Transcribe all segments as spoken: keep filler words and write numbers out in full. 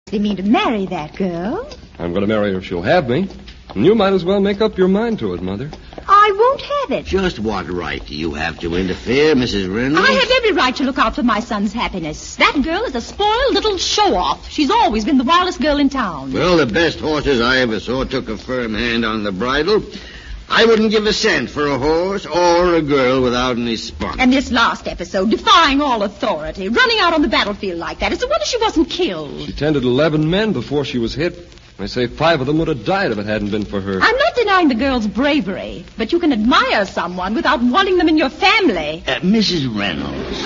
You mean to marry that girl? I'm going to marry her if she'll have me. And you might as well make up your mind to it, Mother. I won't have it. Just what right do you have to interfere, Missus Reynolds? I have every right to look out for my son's happiness. That girl is a spoiled little show-off. She's always been the wildest girl in town. Well, the best horses I ever saw took a firm hand on the bridle. I wouldn't give a cent for a horse or a girl without any spunk. And this last episode, defying all authority, running out on the battlefield like that. It's a wonder she wasn't killed. She tended eleven men before she was hit. They say five of them would have died if it hadn't been for her. I'm not denying the girl's bravery, but you can admire someone without wanting them in your family. Uh, Missus Reynolds.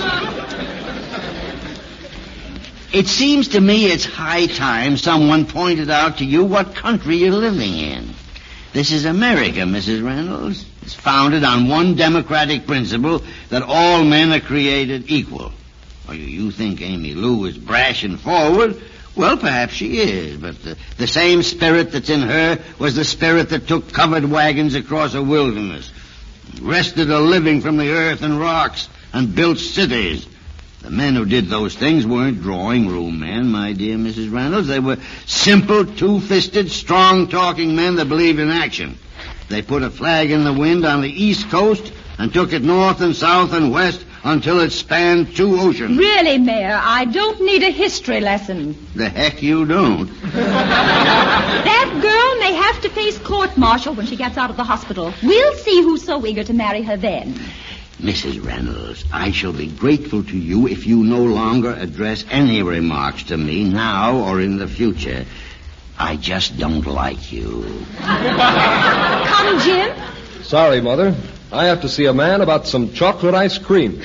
It seems to me it's high time someone pointed out to you what country you're living in. This is America, Missus Reynolds. It's founded on one democratic principle that all men are created equal. Or you, you think Amy Lou is brash and forward? Well, perhaps she is, but the, the same spirit that's in her was the spirit that took covered wagons across a wilderness, wrested a living from the earth and rocks, and built cities. The men who did those things weren't drawing room men, my dear Missus Reynolds. They were simple, two-fisted, strong-talking men that believed in action. They put a flag in the wind on the East Coast and took it north and south and west until it spanned two oceans. Really, Mayor, I don't need a history lesson. The heck you don't. That girl may have to face court-martial when she gets out of the hospital. We'll see who's so eager to marry her then. Missus Reynolds, I shall be grateful to you if you no longer address any remarks to me now or in the future. I just don't like you. Come, Jim. Sorry, Mother. I have to see a man about some chocolate ice cream.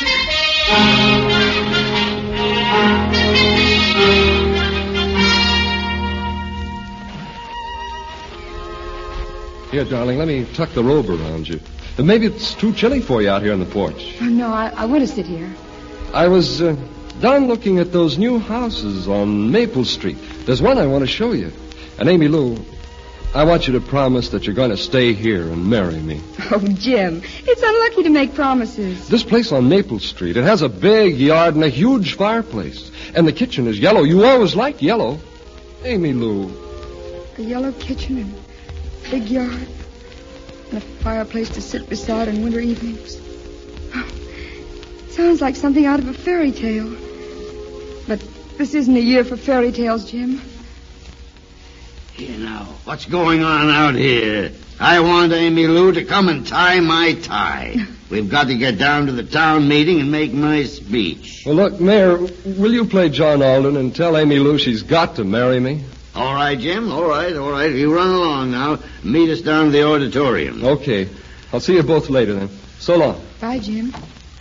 Here, darling, let me tuck the robe around you. Maybe it's too chilly for you out here on the porch. Oh, no, I, I want to sit here. I was uh, down looking at those new houses on Maple Street. There's one I want to show you. And Amy Lou, I want you to promise that you're going to stay here and marry me. Oh, Jim, it's unlucky to make promises. This place on Maple Street, it has a big yard and a huge fireplace. And the kitchen is yellow. You always liked yellow. Amy Lou. A yellow kitchen and a big yard. And a fireplace to sit beside on winter evenings. Oh, sounds like something out of a fairy tale. But this isn't a year for fairy tales, Jim. You know, what's going on out here? I want Amy Lou to come and tie my tie. We've got to get down to the town meeting and make my speech. Well, look, Mayor, will you play John Alden and tell Amy Lou she's got to marry me? All right, Jim. All right, all right. You run along now. Meet us down to the auditorium. Okay. I'll see you both later, then. So long. Bye, Jim.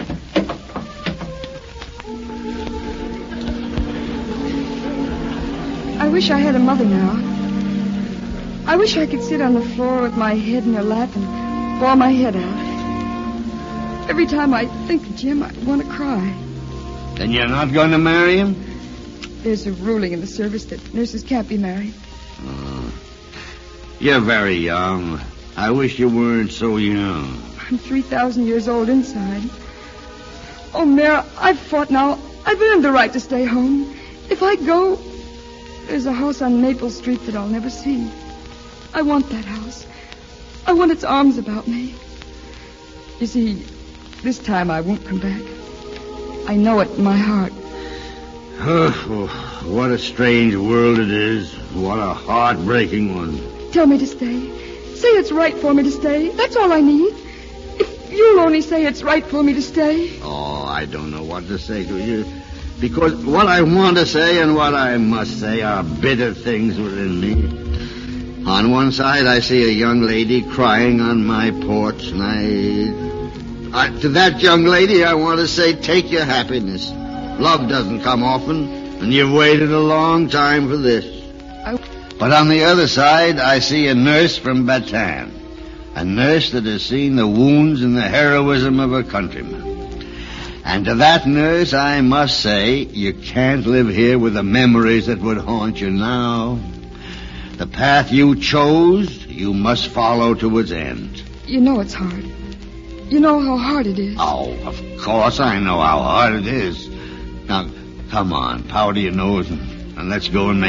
I wish I had a mother now. I wish I could sit on the floor with my head in her lap and bawl my head out. Every time I think of Jim, I want to cry. Then you're not going to marry him? There's a ruling in the service that nurses can't be married. Oh. You're very young. I wish you weren't so young. I'm three thousand years old inside. Oh, Mayor, I've fought now. I've earned the right to stay home. If I go, there's a house on Maple Street that I'll never see. I want that house. I want its arms about me. You see, this time I won't come back. I know it in my heart. Oh, what a strange world it is. What a heartbreaking one. Tell me to stay. Say it's right for me to stay. That's all I need. If you'll only say it's right for me to stay. Oh, I don't know what to say to you. Because what I want to say and what I must say are bitter things within me. On one side, I see a young lady crying on my porch, and I... I to that young lady, I want to say, take your happiness. Love doesn't come often, and you've waited a long time for this. I... But on the other side, I see a nurse from Bataan. A nurse that has seen the wounds and the heroism of her countrymen. And to that nurse, I must say, you can't live here with the memories that would haunt you now. The path you chose, you must follow to its end. You know it's hard. You know how hard it is. Oh, of course I know how hard it is. Now, come on, powder your nose and, and let's go and make